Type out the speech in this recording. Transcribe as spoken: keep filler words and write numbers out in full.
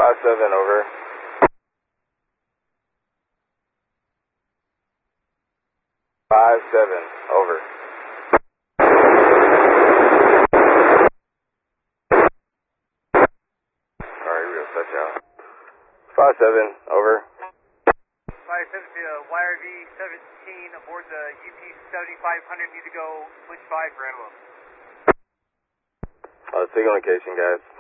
five seven, over. five seven, over. Alright, we're gonna touch out. five seven, over. five seven to uh, Y R V seventeen aboard the U P seventy-five hundred, need to go switch five for antelope. Uh, signal location, guys.